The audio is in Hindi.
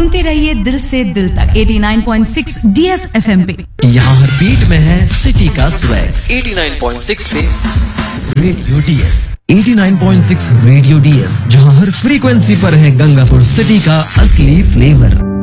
सुनते रहिए दिल से दिल तक 89.6 DS FM पे। यहाँ हर बीट में है सिटी का स्वैग 89.6 पे रेडियो DS 89.6 रेडियो DS, जहाँ हर फ्रीक्वेंसी पर है गंगापुर सिटी का असली फ्लेवर।